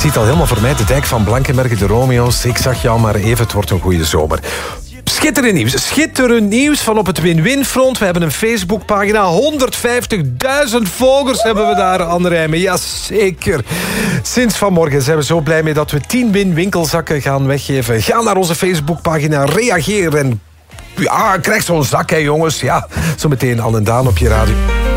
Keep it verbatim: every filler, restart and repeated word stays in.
zie het al helemaal voor mij. De dijk van Blankenberge, de Romeo's. Ik zag jou maar even, het wordt een goede zomer. Schitterend nieuws. Schitterend nieuws van op het Win-Win Front. We hebben een Facebookpagina. honderdvijftigduizend volgers hebben we daar aan de rijmen. Jazeker. Sinds vanmorgen zijn we zo blij mee dat we tien Win-winkelzakken gaan weggeven. Ga naar onze Facebookpagina, reageer en... Ja, krijg zo'n zak, hè, jongens. Ja, zometeen Al en Daan op je radio.